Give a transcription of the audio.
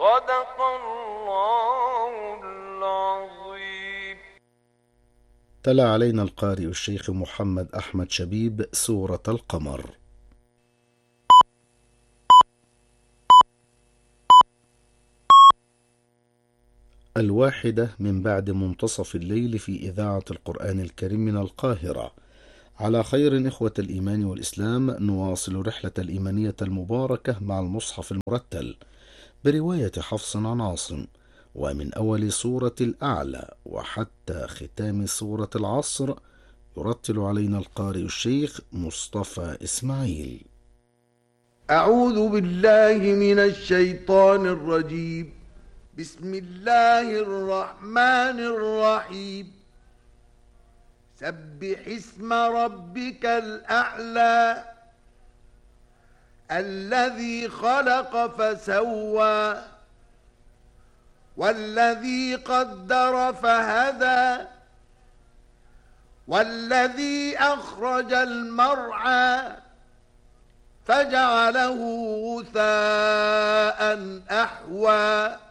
صدق الله العظيم. تلا علينا القارئ الشيخ محمد أحمد شبيب سورة القمر. الواحدة من بعد منتصف الليل في إذاعة القرآن الكريم من القاهرة. على خير إخوة الإيمان والإسلام، نواصل رحلة الإيمانية المباركة مع المصحف المرتل برواية حفص عن عاصم، ومن أول سورة الأعلى وحتى ختام سورة العصر. يرتل علينا القارئ الشيخ مصطفى إسماعيل. أعوذ بالله من الشيطان الرجيم. بسم الله الرحمن الرحيم. سبح اسم ربك الأعلى الذي خلق فسوى والذي قدر فهدى والذي أخرج المرعى فجعله غثاء أحوى